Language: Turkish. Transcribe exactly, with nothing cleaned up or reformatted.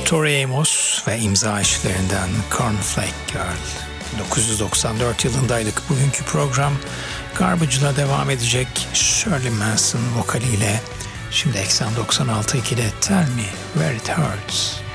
Tori Amos ve imza işlerinden Cornflake Girl. bin dokuz yüz doksan dört yılındaydık. Bugünkü program Garbage'la devam edecek. Shirley Manson vokaliyle. Şimdi Eksen doksan altı ikide Tell Me Where It Hurts.